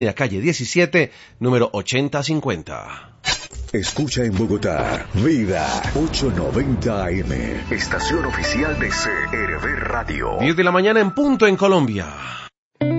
calle 17, número 8050. Escucha en Bogotá, Vida 890 AM, estación oficial de CRB Radio. 10 de la mañana en punto en Colombia.